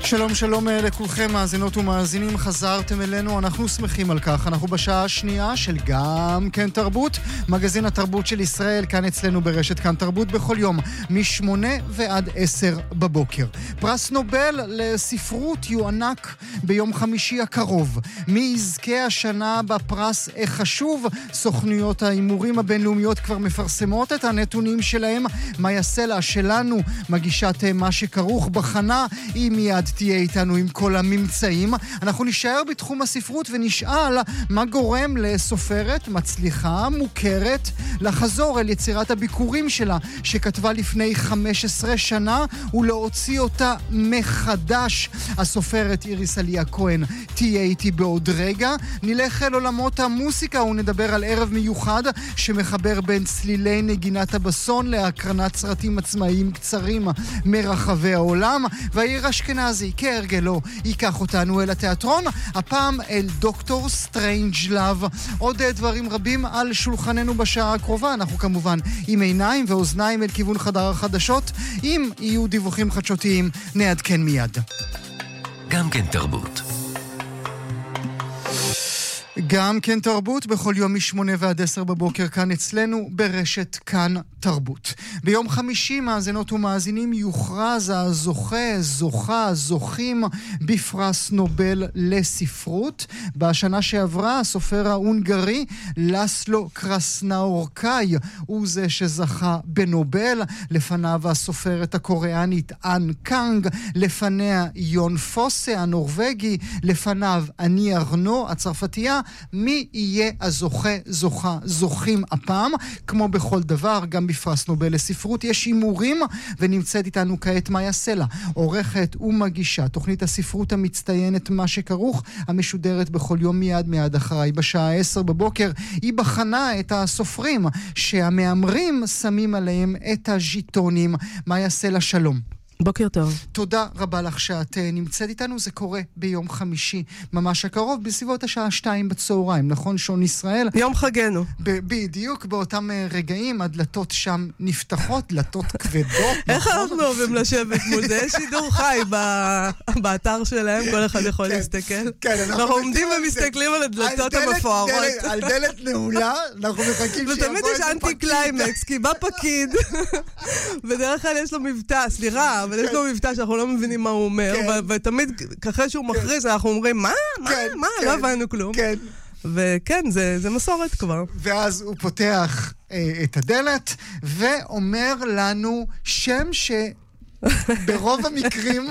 שלום שלום לכולכם מאזינות ומאזינים, חזרתם אלינו, אנחנו שמחים על כך. אנחנו בשעה השנייה של גם כן תרבות, מגזין התרבות של ישראל, כאן אצלנו ברשת כאן תרבות בכל יום, מ8 ועד 10 בבוקר. פרס נובל לספרות יוענק ביום חמישי הקרוב. מי יזכה השנה בפרס חשוב? סוכנויות האימורים הבינלאומיות כבר מפרסמות את הנתונים שלהם. מאיה סלע שלנו, מגישת מה שכרוך בחנה, היא מיד תהיה איתנו עם כל הממצאים. אנחנו נשאר בתחום הספרות ונשאל מה גורם לסופרת מצליחה, מוכרת, לחזור אל יצירת הביקורים שלה שכתבה לפני 15 שנה ולהוציא אותה מחדש. הסופרת איריס אליה כהן תהיה איתי בעוד רגע. נלך אל עולמות המוסיקה ונדבר על ערב מיוחד שמחבר בין צלילי נגינת הבסון להקרנת סרטים עצמאיים קצרים מרחבי העולם. והעיר אשכנזי כהרגלו ייקח אותנו אל התיאטרון, הפעם אל דוקטור סטרנג' לב. עוד דברים רבים על שולחננו בשעה הקרובה. אנחנו כמובן עם עיניים ואוזניים אל כיוון חדר החדשות. אם יהיו דיווחים חדשותיים נעדכן מיד. גם כן תרבות. גם כן תרבות בכל יום מ8 ועד 10 בבוקר כאן אצלנו ברשת כאן תרבות. ביום חמישי מאזינות ומאזינים יוכרז זוכים בפרס נובל לספרות. בשנה שעברה הסופר ההונגרי לסלו קרסנאורקאי הוא זה שזכה בנובל, לפניו הסופרת הקוריאנית אן קאנג, לפניה יון פוסה הנורווגי, לפניו אני ארנו הצרפתייה. מי יהיה זוכים הפעם? כמו בכל דבר, גם בפרס נובל לספרות יש אימורים, ונמצאת איתנו כעת מאיה סלע, עורכת ומגישה תוכנית הספרות המצטיינת מה שכרוך, המשודרת בכל יום מיד אחריי בשעה 10 בבוקר. היא בחנה את הסופרים שהמאמרים שמים עליהם את הז'יטונים. מאיה סלע, שלום. בוקר טוב. תודה רבה לך שאת נמצאת איתנו. זה קורה ביום חמישי ממש הקרוב, בסביבות השעה 2 בצהריים, נכון? שעון ישראל. יום חגנו. בדיוק באותם רגעים הדלתות שם נפתחות, דלתות כבדות. איך אנחנו אוהבים לשבת מול זה? יש שידור חי באתר שלהם, כל אחד יכול להסתכל. אנחנו עומדים ומסתכלים על הדלתות המפוארות. על דלת נעולה, אנחנו מחכים שיבוא ותמיד יש אנטי קליימקס, כי בא פקיד, בדרך כלל יש לו מבטא, סליחה, אבל יש לו מבטא שאנחנו לא מבינים מה הוא אומר, ותמיד אחרי שהוא מכריז אנחנו אומרים, מה? לא הבנו כלום. וכן, זה מסורת כבר. ואז הוא פותח את הדלת ואומר לנו שם שברוב המקרים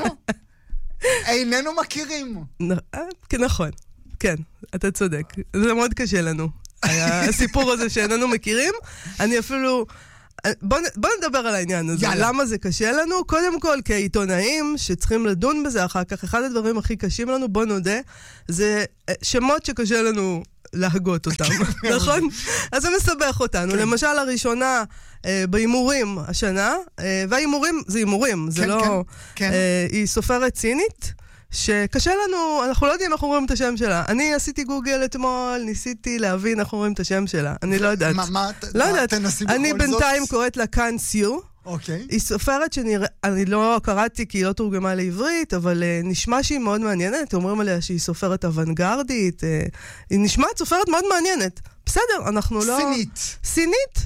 איננו מכירים. נכון, כן, אתה צודק. זה מאוד קשה לנו, הסיפור הזה שאיננו מכירים. אני אפילו... בוא נדבר על העניין הזה. למה זה קשה לנו? קודם כל, כעיתונאים שצריכים לדון בזה אחר כך, אחד הדברים הכי קשים לנו, בוא נודה, זה שמות שקשה לנו להגות אותם, נכון? אז זה מסבך אותנו. למשל, הראשונה באימורים השנה, והאימורים זה אימורים, זה לא... היא סופרת צינית, שקשה לנו, אנחנו לא יודעים איך אומרים את השם שלה. אני עשיתי גוגל אתמול, ניסיתי להבין איך אומרים את השם שלה. אני לא יודעת. לא יודעת. אני בינתיים קוראת לה קאן סיו. אוקיי. היא סופרת אני לא קראתי כי היא לא תורגמה לעברית, אבל נשמע שהיא מאוד מעניינת. אומרים עליה שהיא סופרת אוונגרדית. היא נשמעת סופרת מאוד מעניינת. בסדר, אנחנו לא... סינית.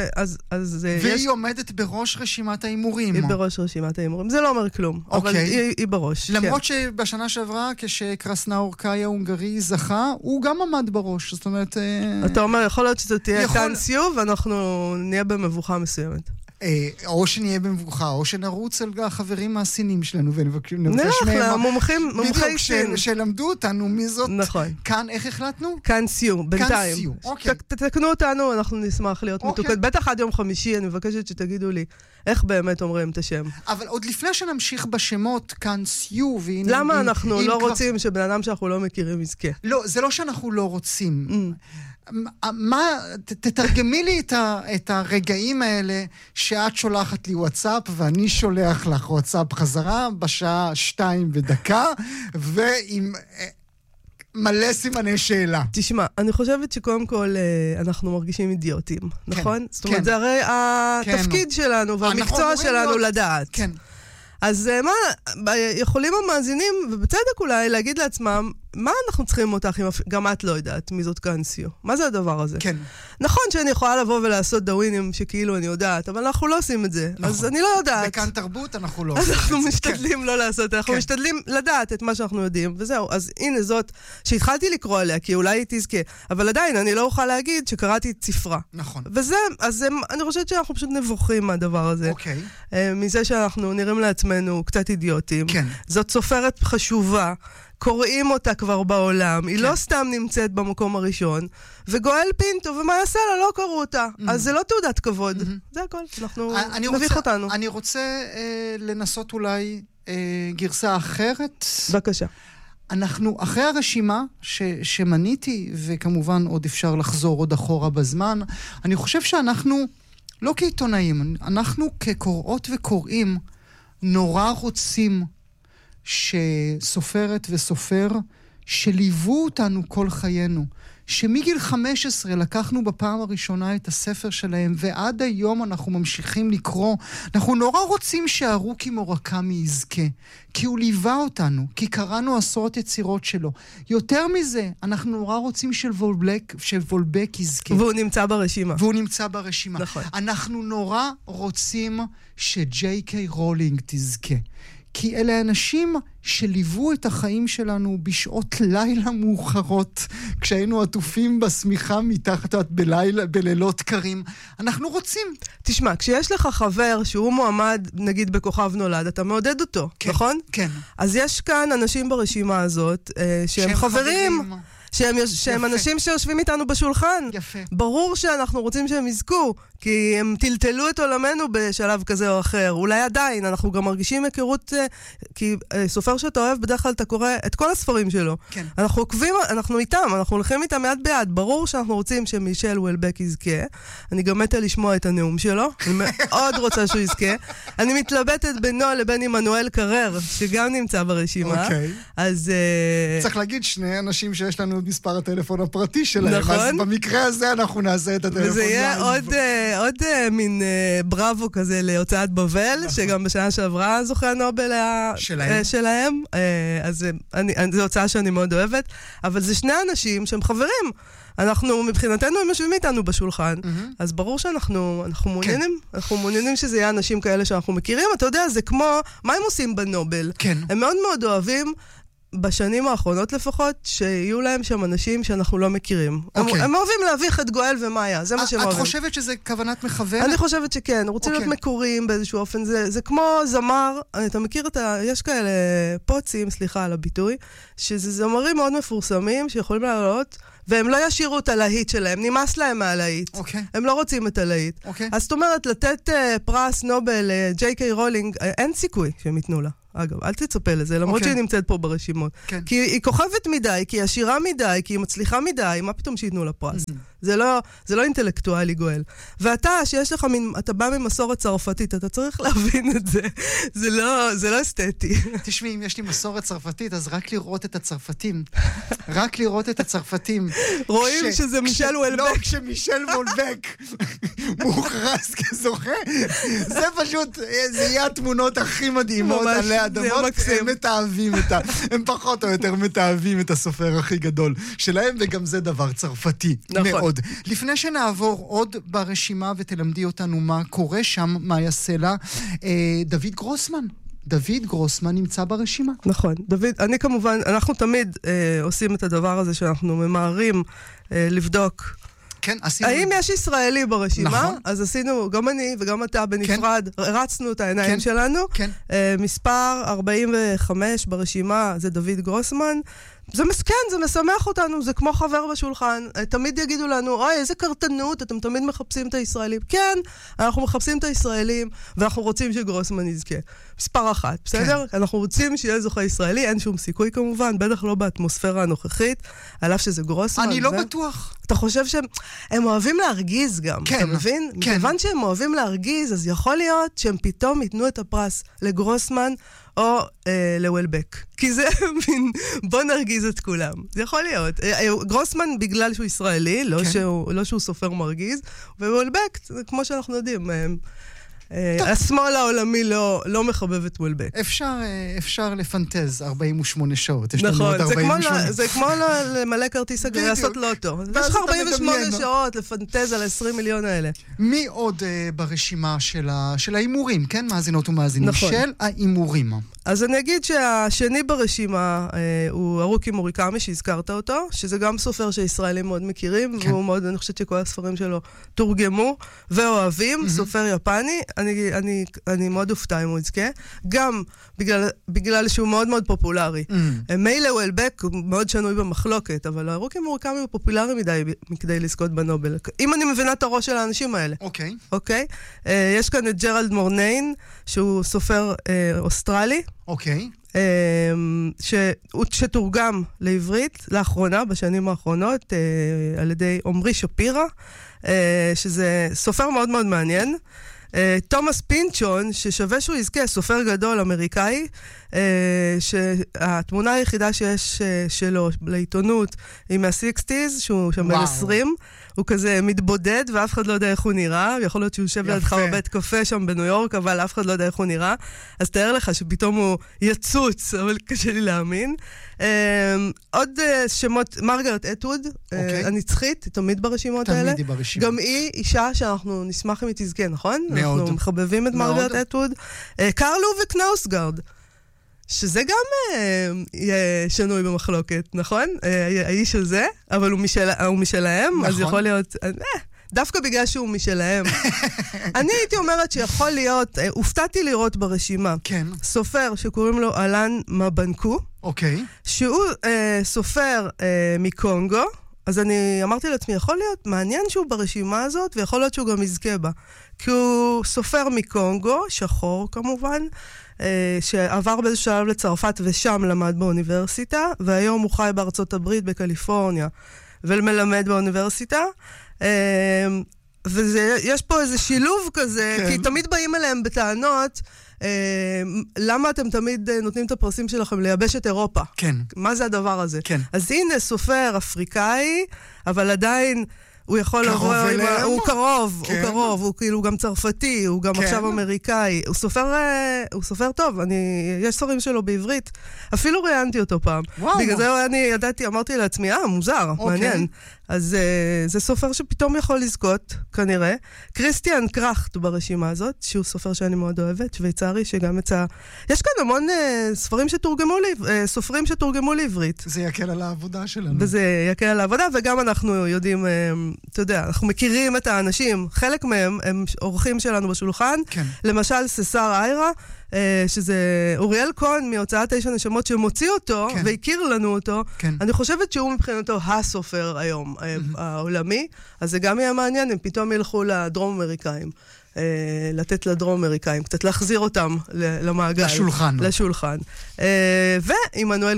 והיא עומדת בראש רשימת האימורים. היא בראש רשימת האימורים. זה לא אומר כלום, אבל היא בראש. למרות שבשנה שעברה, כשקרסנאורקאי ההונגרי זכה, הוא גם עמד בראש. זאת אומרת... אתה אומר, יכול להיות שזאת תהיה כאן סיוב, ואנחנו נהיה במבוכה מסוימת. או שנהיה במבוכה, או שנרוץ על החברים הסינים שלנו ונבקש מהם. מומחי סין. שלמדו אותנו מי זאת. נכון. כאן, איך החלטנו? כאן סיו, בינתיים. כאן סיו, אוקיי. תתקנו אותנו, אנחנו נשמח להיות מתוקד. בטח עד יום חמישי, אני מבקשת שתגידו לי איך באמת אומרים את השם. אבל עוד לפני שנמשיך בשמות, כאן סיו, למה אנחנו לא רוצים שבן אדם שאנחנו לא מכירים יזכה? לא, זה לא שאנחנו לא רוצים. תתרגמי לי את הרגעים האלה שאת שולחת לי וואטסאפ ואני שולח לך וואטסאפ חזרה בשעה 2 ודקה ועם מלא סימני שאלה. תשמע, אני חושבת שקודם כל אנחנו מרגישים אידיוטים, נכון? זאת אומרת, זה הרי התפקיד שלנו והמקצוע שלנו לדעת. כן. אז מה, יכולים המאזינים, ובצדק אולי, להגיד לעצמם, מה אנחנו צריכים אותך אם גם את לא יודעת מי זאת קנסיו? מה זה הדבר הזה? כן. נכון שאני יכולה לבוא ולעשות דאווינים שכאילו אני יודעת, אבל אנחנו לא עושים את זה. נכון. אז אני לא יודעת. בכאן תרבות אנחנו לא עושים את זה. אנחנו משתדלים לא לעשות, אנחנו משתדלים לדעת את מה שאנחנו יודעים, וזהו. אז הנה זאת שהתחלתי לקרוא עליה, כי אולי היא תזכה, אבל עדיין אני לא אוכל להגיד שקראתי את ספרה. נכון. וזה, אז אני חושבת שאנחנו פשוט נבוכים מהדבר הזה. אוקיי. מזה שאנחנו נראים לעצמנו קצת אידיוטים. כן. זאת סופרת חשובה. קוראים אותה כבר בעולם, היא לא סתם נמצאת במקום הראשון, וגואל פינטו, ומה יעשה לה? לא קראו אותה. אז זה לא תעודת כבוד. זה הכל, אנחנו נביך אותנו. אני רוצה לנסות אולי גרסה אחרת. בבקשה. אנחנו, אחרי הרשימה שמניתי, וכמובן עוד אפשר לחזור עוד אחורה בזמן, אני חושב שאנחנו, לא כעיתונאים, אנחנו כקוראות וקוראים, נורא רוצים שסופרת וסופר שליוו אותנו כל חיינו, שמגיל 15 לקחנו בפעם הראשונה את הספר שלהם, ועד היום אנחנו ממשיכים לקרוא. אנחנו נורא רוצים שהרוקי מורקמי יזכה, כי הוא ליווה אותנו, כי קראנו עשרות יצירות שלו. יותר מזה, אנחנו נורא רוצים שוולבק יזכה. והוא נמצא ברשימה. נכון. אנחנו נורא רוצים שג'יי קיי רולינג תזכה. כי אלה אנשים שליוו את החיים שלנו בשעות לילה מאוחרות, כשהיינו עטופים בסמיכה מתחת בלילות קרים. אנחנו רוצים. תשמע, כשיש לך חבר שהוא מועמד, נגיד בכוכב נולד, אתה מעודד אותו, כן, נכון? כן. אז יש כאן אנשים ברשימה הזאת שהם חברים. שהם אנשים שיושבים איתנו בשולחן. יפה. ברור שאנחנו רוצים שהם יזכו, כי הם טלטלו את עולמנו בשלב כזה או אחר. אולי עדיין, אנחנו גם מרגישים היכרות, כי סופר שאתה אוהב, בדרך כלל אתה קורא את כל הספרים שלו. כן. אנחנו עוקבים, אנחנו איתם, אנחנו הולכים איתם יד ביד. ברור שאנחנו רוצים שמישל וולבק יזכה. אני גם מתה לשמוע את הנאום שלו. אני מאוד רוצה שהוא יזכה. אני מתלבטת בינו לבין עמנואל קרר, שגם נמצא ברשימה. אוקיי. אז צריך להגיד, שני אנשים שיש לנו את מספר הטלפון הפרטי שלהם. נכון. אז במקרה הזה אנחנו נעשה את הטלפון. וזה יהיה עוד מין בראבו כזה להוצאת בבל, שגם בשנה שעברה זוכה הנובל שלהם. אז זו הוצאה שאני מאוד אוהבת. אבל זה שני אנשים שהם חברים. אנחנו, מבחינתנו, הם יושבים איתנו בשולחן. אז ברור שאנחנו מעוניינים. אנחנו מעוניינים שזה יהיה אנשים כאלה שאנחנו מכירים. אתה יודע, זה כמו, מה הם עושים בנובל? כן. הם מאוד מאוד אוהבים, בשנים האחרונות לפחות, שיהיו להם שם אנשים שאנחנו לא מכירים. הם אוהבים להביך את גואל ומאיה, זה מה שהם אוהבים. את חושבת שזה כוונת מכוון? אני חושבת שכן, רוצים להיות מקוריים באיזשהו אופן. זה כמו זמר, אתה מכיר יש כאלה פוצים, סליחה על הביטוי, שזה זמרים מאוד מפורסמים שיכולים לעלות, והם לא ישירו את הלהיט שלהם, נמאס להם מהלהיט. הם לא רוצים את הלהיט. אז זאת אומרת, לתת פרס נובל לג'יי קיי רולינג, אין סיכוי שהם ייתנו לה. אגב, אל תצפה לזה, למרות שהיא נמצאת פה ברשימות. כי היא כוכבת מדי, כי היא עשירה מדי, כי היא מצליחה מדי, מה פתאום שיתנו לה פרס? זה לא אינטלקטואלי גואל. ואתה, שיש לך אתה בא ממסורת צרפתית, אתה צריך להבין את זה. זה לא אסתטי. תשמעי, אם יש לי מסורת צרפתית, אז רק לראות את הצרפתים. רק לראות את הצרפתים. רואים שזה מישל וולבק. לא, כשמישל וולבק מוכרז כזוכה. זה פשוט, זה יהיה התמונות הכי מדהימות עלי אדמות. הם מתאהבים הם פחות או יותר מתאהבים את הסופר הכי גדול שלהם, וגם זה דבר צרפתי. מאוד. לפני שנעבור עוד ברשימה ותלמדי אותנו מה קורה שם, מה יעשה לה, דוד גרוסמן נמצא ברשימה. נכון. אני כמובן, אנחנו תמיד עושים את הדבר הזה שאנחנו ממהרים לבדוק. כן, עשינו. האם יש ישראלי ברשימה? נכון. אז עשינו, גם אני וגם אתה בנפרד, רצנו את העיניים שלנו. כן. מספר 45 ברשימה זה דוד גרוסמן. זה מסכן, זה משמח אותנו, זה כמו חבר בשולחן. תמיד יגידו לנו, אוי, איזה קרטנות, אתם תמיד מחפשים את הישראלים. כן, אנחנו מחפשים את הישראלים, ואנחנו רוצים שגרוסמן יזכה. מספר 1, בסדר? כן. אנחנו רוצים שיהיה זוכה ישראלי, אין שום סיכוי כמובן, בטח לא באטמוספירה הנוכחית, על אף שזה גרוסמן. אני לא בטוח. אתה חושב שהם אוהבים להרגיז גם, כן, אתה מבין? כן. מכיוון שהם אוהבים להרגיז, אז יכול להיות שהם פתאום ייתנו את הפרס לגרוסמן, או לוולבק. כי זה מין, בוא נרגיז את כולם. זה יכול להיות. גרוסמן בגלל שהוא ישראלי, לא שהוא סופר מרגיז, ווולבק, כמו שאנחנו יודעים, השמאל העולמי לא מחבב את וולבק. אפשר לפנטז 48 שעות. נכון, זה כמו למלא כרטיס אגרי, לעשות לוטו. יש לך 48 שעות לפנטז על 20 מיליון האלה. מי עוד ברשימה של האימורים, כן? מאזינות ומאזינים. של האימורים. אז אני אגיד שהשני ברשימה הוא הרוקי מוריקמי, שהזכרת אותו, שזה גם סופר שישראלים מאוד מכירים, והוא מאוד, אני חושבת שכל הספרים שלו תורגמו ואוהבים, סופר יפני. אני מאוד אופתע אם הוא יזכה, גם בגלל שהוא מאוד מאוד פופולרי. מילא וולבק הוא מאוד שנוי במחלוקת, אבל הרוקי מוריקמי הוא פופולרי מדי מכדי לזכות בנובל. אם אני מבינה את הראש של האנשים האלה. אוקיי. יש כאן את ג'רלד מורניין, שהוא סופר אוסטרלי. אוקיי. שתורגם לעברית לאחרונה, בשנים האחרונות, על ידי עומרי שפירא, שזה סופר מאוד מאוד מעניין. תומאס פינצ'ון, ששווה שהוא יזכה, סופר גדול אמריקאי, שהתמונה היחידה שיש שלו לעיתונות היא מה-60s, שהוא שם בן 20, הוא כזה מתבודד ואף אחד לא יודע איך הוא נראה, יכול להיות שהוא יושב לידך בבית קפה שם בניו יורק, אבל אף אחד לא יודע איך הוא נראה, אז תאר לך שפתאום הוא יצוץ, אבל קשה לי להאמין. עוד שמות, מרגרט אטווד, הנצחית, תמיד ברשימות האלה. גם היא אישה שאנחנו נשמח אם היא תזכה, נכון? מאוד. אנחנו מחבבים את מרגרט אטווד. קרלו וקנאוסגרד. שזה גם שנוי במחלוקת, נכון? האיש הזה, אבל הוא משלהם, נכון. אז יכול להיות... דווקא בגלל שהוא משלהם. אני הייתי אומרת שיכול להיות, הופתעתי לראות ברשימה, כן. סופר שקוראים לו אלן מבנקו, אוקיי. שהוא סופר מקונגו, אז אני אמרתי לעצמי, יכול להיות מעניין שהוא ברשימה הזאת, ויכול להיות שהוא גם יזכה בה. כי הוא סופר מקונגו, שחור כמובן, שעבר באיזשהו שלב לצרפת ושם למד באוניברסיטה, והיום הוא חי בארצות הברית, בקליפורניה, ומלמד באוניברסיטה. ויש פה איזה שילוב כזה, כן. כי תמיד באים אליהם בטענות, למה אתם תמיד נותנים את הפרסים שלכם לייבש את אירופה? כן. מה זה הדבר הזה? כן. אז הנה סופר אפריקאי, אבל עדיין הוא יכול לבוא, הוא קרוב, כן. הוא קרוב, הוא כאילו גם צרפתי, הוא גם כן. עכשיו אמריקאי, הוא סופר טוב, יש ספרים שלו בעברית, אפילו ראיינתי אותו פעם. וואו. בגלל זה אני ידעתי, אמרתי לעצמי, מוזר, מעניין. אז זה סופר שפתאום יכול לזכות, כנראה. קריסטיאן קראכט ברשימה הזאת, שהוא סופר שאני מאוד אוהבת, שוויצרי שגם יצא... יש כאן המון סופרים שתורגמו לעברית. זה יקל על העבודה שלנו. וזה יקל על העבודה, וגם אנחנו יודעים, אתה יודע, אנחנו מכירים את האנשים, חלק מהם הם אורחים שלנו בשולחן, כן. למשל ססר איירה, שזה אוריאל כהן מהוצאת 9 נשמות שמוציא אותו, כן. והכיר לנו אותו. כן. אני חושבת שהוא מבחינתו הסופר היום, העולמי, אז זה גם יהיה מעניין, הם פתאום ילכו לדרום אמריקאים, לתת לדרום אמריקאים, קצת להחזיר אותם למעגל. לשולחן. ועמנואל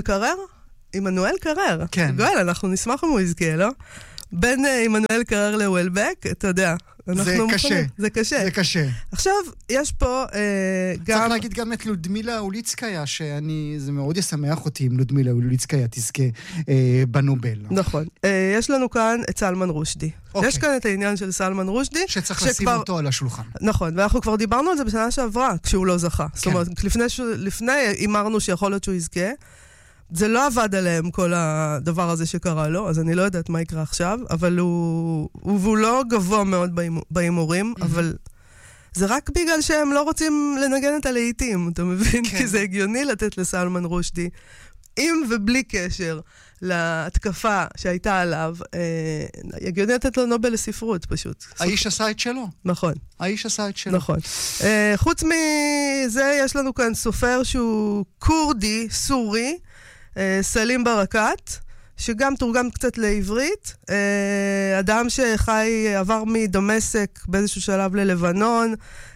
קרר. כן. גואל, אנחנו נשמח אם הוא יזכה, לא? בין עמנואל קרר לוולבק, אתה יודע, זה קשה. עכשיו, יש פה גם... צריך להגיד גם את לודמילה אוליצקיה, זה מאוד ישמח אותי אם לודמילה אוליצקיה תזכה בנובל. נכון. יש לנו כאן את סלמן רושדי. יש כאן את העניין של סלמן רושדי. שצריך לשים אותו על השולחן. נכון, ואנחנו כבר דיברנו על זה בשנה שעברה, כשהוא לא זכה. זאת אומרת, לפני אמרנו שיכול להיות שהוא יזכה, זה לא עבד עליהם כל הדבר הזה שקרה לו, אז אני לא יודעת מה יקרה עכשיו, אבל הוא לא גבוה מאוד בהימורים, אבל זה רק בגלל שהם לא רוצים לנגן את הלהיטים, אתה מבין? כי זה הגיוני לתת לסלמן רושדי, עם ובלי קשר להתקפה שהייתה עליו, הגיוני לתת לו נובל לספרות פשוט. האיש עשה את שלו. נכון. האיש עשה את שלו. נכון. חוץ מזה, יש לנו כאן סופר שהוא קורדי, סורי, סלים ברקת, שגם תורגם קצת לעברית, אדם עבר מדמשק באיזשהו שלב ללבנון,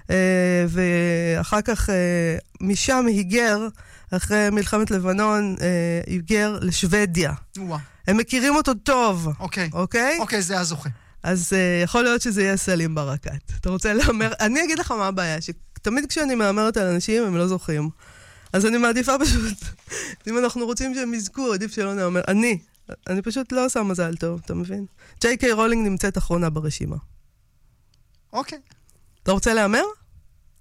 ואחר כך משם היגר, אחרי מלחמת לבנון, היגר לשוודיה. הם מכירים אותו טוב. אוקיי, זה הזוכה. אז יכול להיות שזה יהיה סלים ברקת. אתה רוצה לאמר? אני אגיד לך מה הבעיה, שתמיד כשאני מאמרת על אנשים, הם לא זוכים. אז אני מעדיפה פשוט, אם אנחנו רוצים שהם יזכו, עדיף שלא נאמר. אני פשוט לא עושה מזל טוב, אתה מבין? ג'יי קיי רולינג נמצאת אחרונה ברשימה. אוקיי. אתה רוצה לאמר?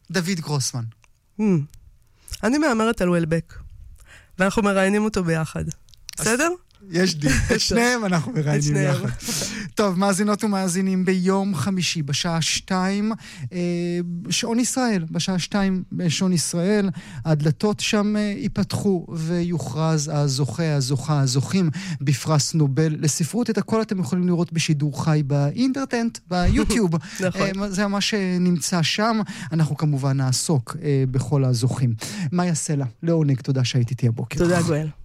דוד גרוסמן. אני מאמרת על וולבק, ואנחנו מראיינים אותו ביחד. בסדר? יש דיל. את שניהם אנחנו מראיינים יחד. טוב, מאזינות ומאזינים, ביום חמישי, בשעה 2, שעון ישראל, בשעה 2 שעון ישראל, הדלתות שם ייפתחו ויוכרז הזוכים בפרס נובל לספרות. את הכל אתם יכולים לראות בשידור חי באינטרנט, ביוטיוב. נכון. זה מה שנמצא שם. אנחנו כמובן נעסוק בכל הזוכים. מאיה סלע, לעונג, תודה שהייתי איתי הבוקר. תודה גואל.